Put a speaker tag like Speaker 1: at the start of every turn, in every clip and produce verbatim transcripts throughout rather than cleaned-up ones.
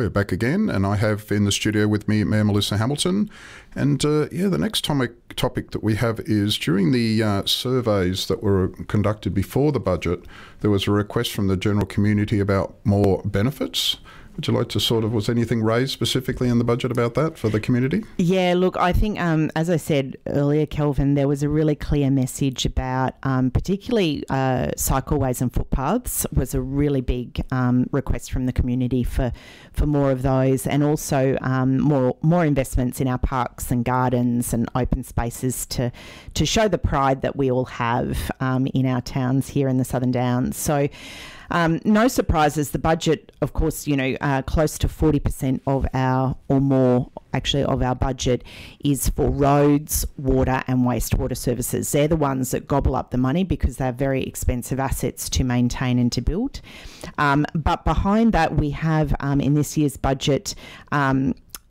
Speaker 1: we're back again, and I have in the studio with me Mayor Melissa Hamilton. And uh, yeah, the next topic, topic that we have is during the uh, surveys that were conducted before the budget, there was a request from the general community about more benefits. Would you like to sort of, was anything raised specifically in the budget about that for the community?
Speaker 2: Yeah, look, I think, um, as I said earlier, Kelvin, there was a really clear message about um, particularly uh, cycleways and footpaths was a really big um, request from the community for, for more of those, and also um, more more investments in our parks and gardens and open spaces to, to show the pride that we all have um, in our towns here in the Southern Downs. So, Um, no surprises. The budget, of course, you know, uh, close to forty percent of our, or more actually, of our budget is for roads, water and wastewater services. They're the ones that gobble up the money because they're very expensive assets to maintain and to build. Um, but behind that, we have um, in this year's budget um,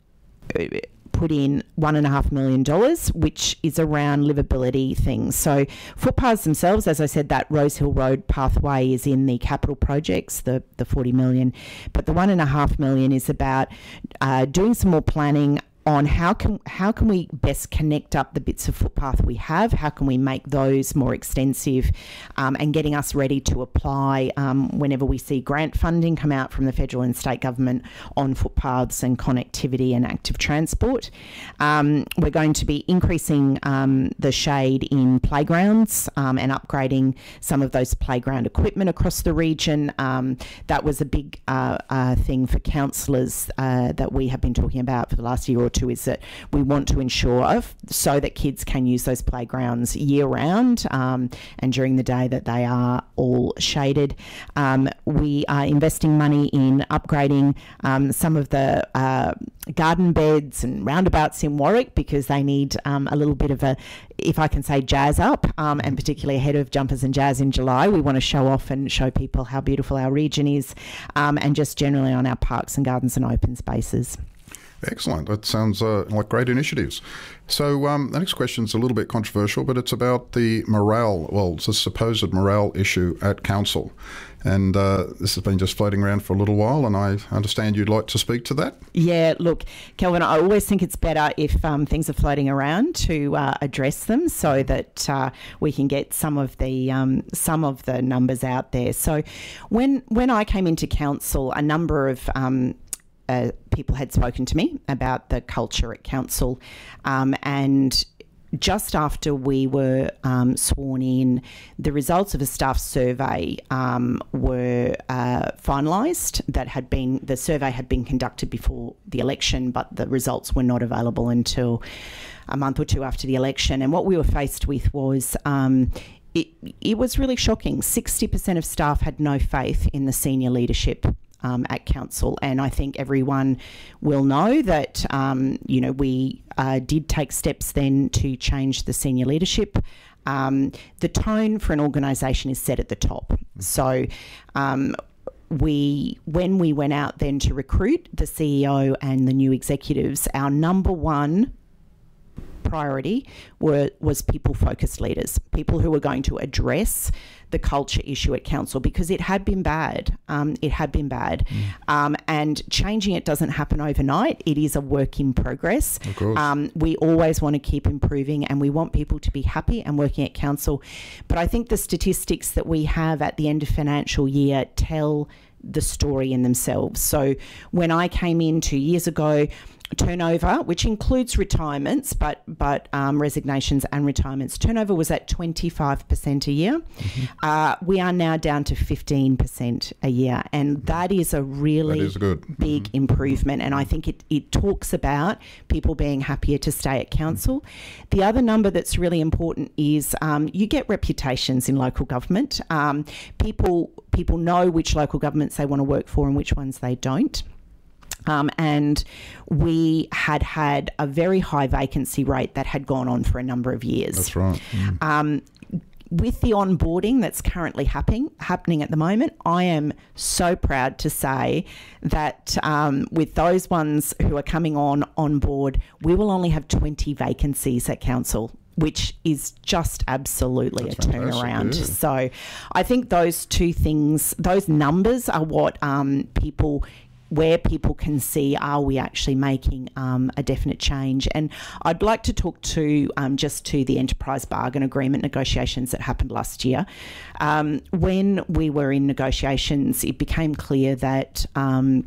Speaker 2: put in one and a half million dollars, which is around livability things. So footpaths themselves, as I said, that Rose Hill Road pathway is in the capital projects, the the forty million, but the one and a half million is about uh, doing some more planning on how can how can we best connect up the bits of footpath we have, how can we make those more extensive, um, and getting us ready to apply um, whenever we see grant funding come out from the federal and state government on footpaths and connectivity and active transport. Um, we're going to be increasing um, the shade in playgrounds um, and upgrading some of those playground equipment across the region. Um, that was a big uh, uh, thing for councillors uh, that we have been talking about for the last year or two. To is that we want to ensure so that kids can use those playgrounds year round um, and during the day that they are all shaded. Um, we are investing money in upgrading um, some of the uh, garden beds and roundabouts in Warwick because they need um, a little bit of a, if I can say, jazz up, um, and particularly ahead of Jumpers and Jazz in July. We want to show off and show people how beautiful our region is, um, and just generally on our parks and gardens and open spaces.
Speaker 1: Excellent. That sounds uh, like great initiatives. So um, the next question is a little bit controversial, but it's about the morale, well, it's a supposed morale issue at council. And uh, this has been just floating around for a little while, and I understand you'd like to speak to that?
Speaker 2: Yeah, look, Kelvin, I always think it's better if um, things are floating around to uh, address them so that uh, we can get some of the um, some of the numbers out there. So when, when I came into council, a number of um, Uh, people had spoken to me about the culture at council, um, and just after we were um, sworn in, the results of a staff survey um, were uh, finalised. That had been the survey had been conducted before the election, but the results were not available until a month or two after the election. And what we were faced with was um, it, it was really shocking. sixty percent of staff had no faith in the senior leadership Um, at council, and I think everyone will know that um, you know we uh, did take steps then to change the senior leadership. Um, the tone for an organisation is set at the top. So um, we, when we went out then to recruit the C E O and the new executives, our number one priority were was people-focused leaders, people who were going to address the culture issue at council because it had been bad. Um, it had been bad. Mm. Um, and changing it doesn't happen overnight. It is a work in progress.
Speaker 1: Of course.
Speaker 2: Um, we always want to keep improving and we want people to be happy and working at council. But I think the statistics that we have at the end of financial year tell the story in themselves. So when I came in two years ago, turnover, which includes retirements, but but um, resignations and retirements, turnover was at twenty-five percent a year. Mm-hmm. Uh, we are now down to fifteen percent a year, and that is a really
Speaker 1: that is good.
Speaker 2: big mm-hmm. improvement. And I think it, it talks about people being happier to stay at council. Mm-hmm. The other number that's really important is um, you get reputations in local government. Um, people people know which local governments they want to work for and which ones they don't. Um, and we had had a very high vacancy rate that had gone on for a number of years.
Speaker 1: That's right. Mm.
Speaker 2: Um, with the onboarding that's currently happening happening at the moment, I am so proud to say that um, with those ones who are coming on on board, we will only have twenty vacancies at council, which is just absolutely That's a turnaround. Yeah. So I think those two things, those numbers are what um, people where people can see, are we actually making um, a definite change? And I'd like to talk to um, just to the enterprise bargain agreement negotiations that happened last year. Um, when we were in negotiations, it became clear that um,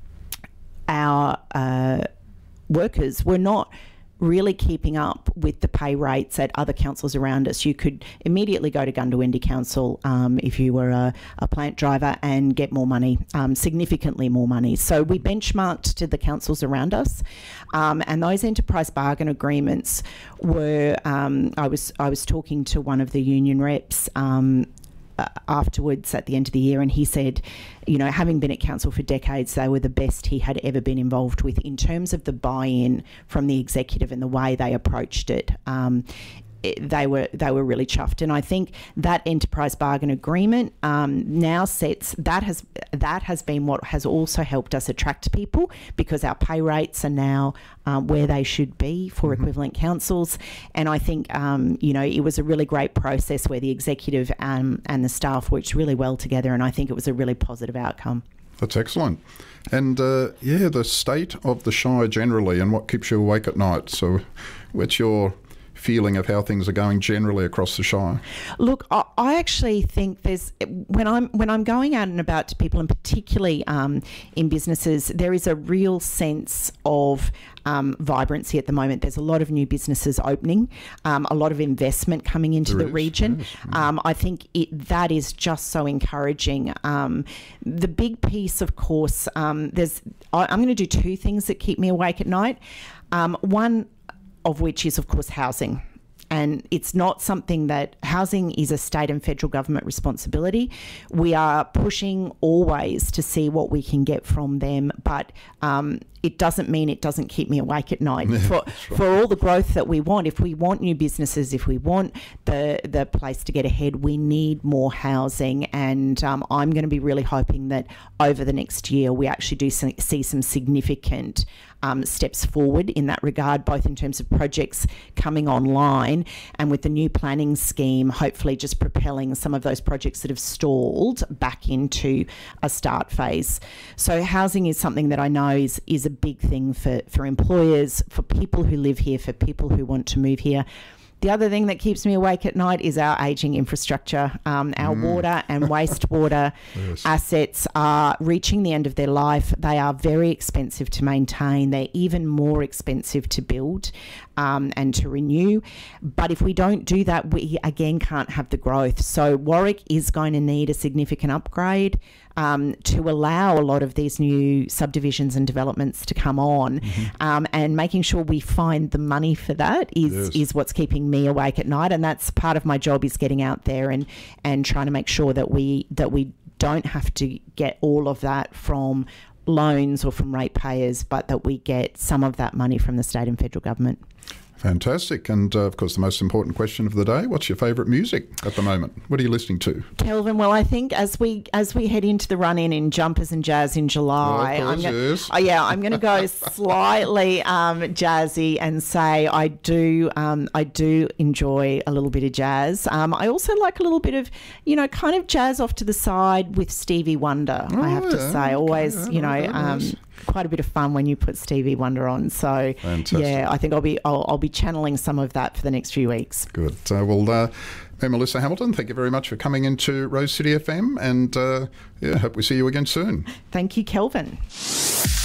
Speaker 2: our uh, workers were not really keeping up with the pay rates at other councils around us. You could immediately go to Goondiwindi Council um, if you were a, a plant driver and get more money, um, significantly more money. So we benchmarked to the councils around us, um, and those enterprise bargain agreements were. Um, I was I was talking to one of the union reps. Um, afterwards at the end of the year, and he said, you know, having been at council for decades, they were the best he had ever been involved with in terms of the buy-in from the executive and the way they approached it. Um, it they were they were really chuffed, and I think that enterprise bargain agreement um, now sets that has that has been what has also helped us attract people, because our pay rates are now um, where they should be for mm-hmm. equivalent councils. And I think um, you know, it was a really great process where the executive um, and the staff worked really well together, and I think it was a really positive outcome.
Speaker 1: That's excellent. And uh, yeah, the state of the Shire generally, and what keeps you awake at night. So, what's your feeling of how things are going generally across the Shire?
Speaker 2: Look, I, I actually think there's when I'm when I'm going out and about to people, and particularly um, in businesses, there is a real sense of um, vibrancy at the moment. There's a lot of new businesses opening, um, a lot of investment coming into there the is, region. Yes. Um, I think it, that is just so encouraging. Um, the big piece, of course, um, there's I, I'm going to do two things that keep me awake at night. Um, one of which is, of course, housing. And it's not something that housing is a state and federal government responsibility. We are pushing always to see what we can get from them, but um, it doesn't mean it doesn't keep me awake at night.
Speaker 1: Yeah,
Speaker 2: for
Speaker 1: right.
Speaker 2: for all the growth that we want, if we want new businesses, if we want the the place to get ahead, we need more housing. And um, I'm going to be really hoping that over the next year we actually do see some significant Um, steps forward in that regard, both in terms of projects coming online and with the new planning scheme, hopefully just propelling some of those projects that have stalled back into a start phase. So housing is something that I know is, is a big thing for, for employers, for people who live here, for people who want to move here. The other thing that keeps me awake at night is our ageing infrastructure. Um, our mm. water and wastewater yes. assets are reaching the end of their life. They are very expensive to maintain. They're even more expensive to build um, and to renew. But if we don't do that, we again can't have the growth. So Warwick is going to need a significant upgrade Um, to allow a lot of these new subdivisions and developments to come on, mm-hmm. um, and making sure we find the money for that is yes. is what's keeping me awake at night. And that's part of my job, is getting out there and and trying to make sure that we that we don't have to get all of that from loans or from ratepayers, but that we get some of that money from the state and federal government.
Speaker 1: Fantastic. And, uh, of course, the most important question of the day, what's your favourite music at the moment? What are you listening to?
Speaker 2: Kelvin, well, I think as we as we head into the run-in in Jumpers and Jazz in July,
Speaker 1: oh,
Speaker 2: I'm gonna,
Speaker 1: yes.
Speaker 2: oh, yeah, I'm going to go slightly um, jazzy and say I do um, I do enjoy a little bit of jazz. Um, I also like a little bit of, you know, kind of jazz off to the side with Stevie Wonder,
Speaker 1: oh,
Speaker 2: I have
Speaker 1: yeah.
Speaker 2: to say. Always,
Speaker 1: okay.
Speaker 2: you know... Um, quite a bit of fun when you put Stevie Wonder on. So,
Speaker 1: Fantastic.
Speaker 2: yeah, I think I'll be I'll, I'll be channeling some of that for the next few weeks.
Speaker 1: Good. Uh, well, uh, Mayor Melissa Hamilton, thank you very much for coming into Rose City F M, and uh, yeah, hope we see you again soon.
Speaker 2: Thank you, Kelvin.